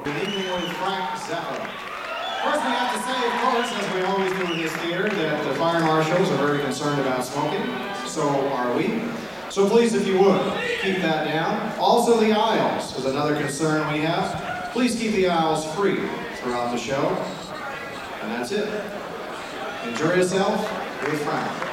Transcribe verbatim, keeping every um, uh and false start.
Good evening with Frank Zappa. First we have to say, of course, as we always do in this theater, that the fire marshals are very concerned about smoking. So are we. So please, if you would, keep that down. Also the aisles is another concern we have. Please keep the aisles free throughout the show. And that's it. Enjoy yourself with Frank.